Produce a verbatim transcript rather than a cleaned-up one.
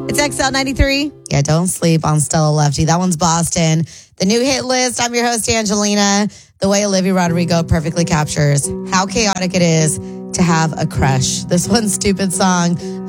It's X L ninety-three. Yeah, don't sleep on Stella Lefty. That one's Boston. The new hit list. I'm your host, Angelina. The way Olivia Rodrigo perfectly captures how chaotic it is to have a crush. This one stupid song